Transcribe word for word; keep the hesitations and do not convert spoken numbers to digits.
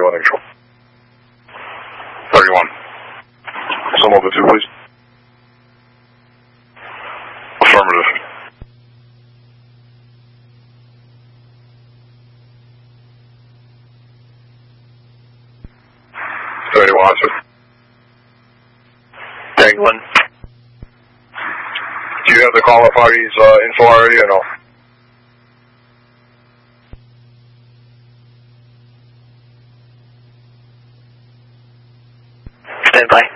thirty-one control. thirty-one. Some over two, please. Affirmative. thirty-one, sir. thirty-one. Do you have the caller party's uh, info already or no? Stand by.